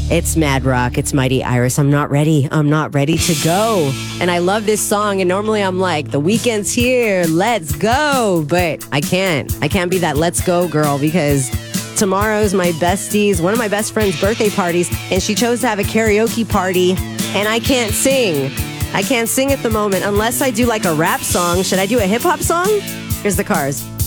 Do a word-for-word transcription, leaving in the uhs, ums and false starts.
It's Mad Rock. It's Mighty Iris. I'm not ready. I'm not ready to go. And I love this song. And normally I'm like, the weekend's here. Let's go. But I can't. I can't be that let's go girl because tomorrow's my bestie's, one of my best friend's birthday parties. And she chose to have a karaoke party. And I can't sing. I can't sing at the moment unless I do like a rap song. Should I do a hip hop song? Here's the Cars.